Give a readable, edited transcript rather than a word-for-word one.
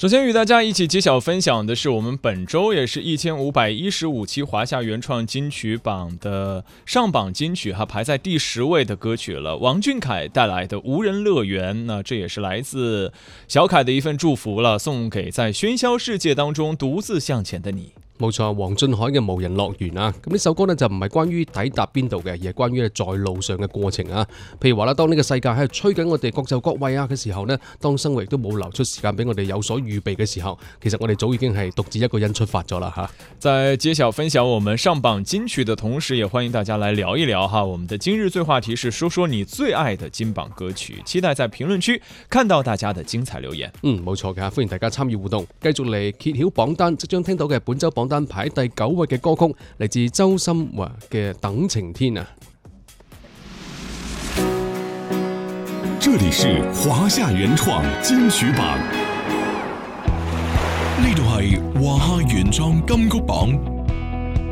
首先与大家一起揭晓分享的是我们本周也是1515期华夏原创金曲榜的上榜金曲排在第10位的歌曲了，王俊凯带来的《无人乐园》。那这也是来自小凯的一份祝福了，送给在喧嚣世界当中独自向前的你。 冇錯，黃俊凱嘅《無人樂園》啊，咁呢首歌呢就唔係關於抵達邊度嘅，而係關於在路上嘅過程啊。譬如話啦，當呢個世界喺度吹緊我哋各就各位啊嘅時候呢，當生活亦都冇留出時間俾我哋有所預備嘅時候，其實我哋早已經係獨自一個人出發咗啦嚇。 在揭曉分享我們上榜金曲的同時，也歡迎大家來聊一聊哈。我們的今日最話題是說說你最愛的金榜歌曲，期待在評論區看到大家的精彩留言。 冇錯㗎，歡迎大家參與互動，繼續嚟揭曉榜單。即將聽到嘅本週榜單排第9位嘅歌曲嚟自周深華嘅《等晴天》啊！ 這裡是華夏原創金曲榜，呢度係華夏原創金曲榜